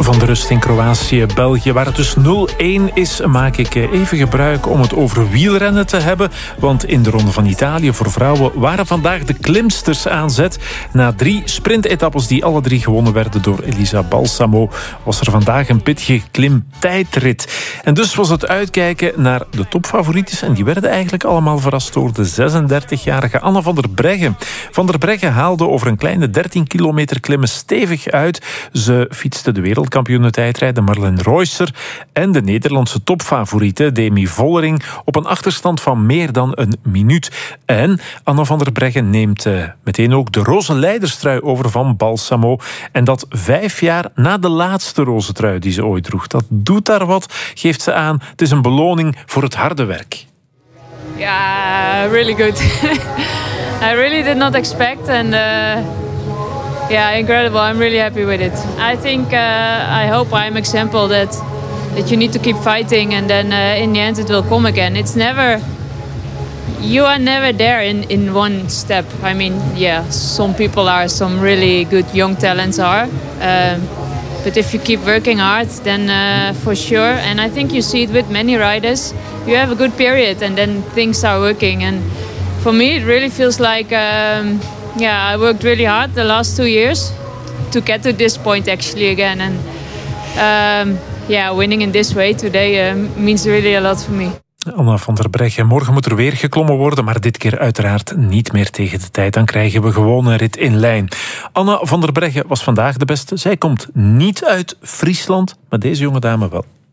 Van de rust in Kroatië, België, waar het dus 0-1 is, maak ik even gebruik om het over wielrennen te hebben. Want in de Ronde van Italië voor vrouwen waren vandaag de klimsters aan zet. Na 3 sprintetappes die alle 3 gewonnen werden door Elisa Balsamo, was er vandaag een pittige klimtijdrit. En dus was het uitkijken naar de topfavorieten. En die werden eigenlijk allemaal verrast door de 36-jarige Anna van der Breggen. Van der Breggen haalde over een kleine 13 kilometer klimmen stevig uit. Ze fietste de wereldkampioene tijdrijden Marlen Reusser en de Nederlandse topfavoriete Demi Vollering op een achterstand van meer dan een minuut. En Anna van der Breggen neemt meteen ook de roze leiderstrui over van Balsamo. En dat 5 jaar na de laatste roze trui die ze ooit droeg. Dat doet daar wat, geeft ze aan. Het is een beloning voor het harde werk. Yeah, really good. I really did not expect and yeah, incredible. I'm really happy with it. I think I hope I'm example that you need to keep fighting and then in the end it will come again. It's never, you are never there in one step. I mean, yeah, some people are, some really good young talents are. But if you keep working hard, then for sure. And I think you see it with many riders. You have a good period and then things are working. And for me, it really feels like, yeah, I worked really hard the last 2 years to get to this point actually again. And yeah, winning in this way today means really a lot for me. Anna van der Breggen, morgen moet er weer geklommen worden, maar dit keer uiteraard niet meer tegen de tijd. Dan krijgen we gewoon een rit in lijn. Anna van der Breggen was vandaag de beste. Zij komt niet uit Friesland, maar deze jonge dame wel.